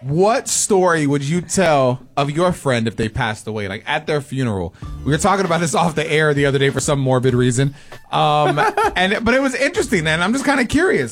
What story would you tell of your friend if they passed away, like at their funeral? We were talking about this off the air the other day for some morbid reason, but it was interesting, and I'm just kind of curious.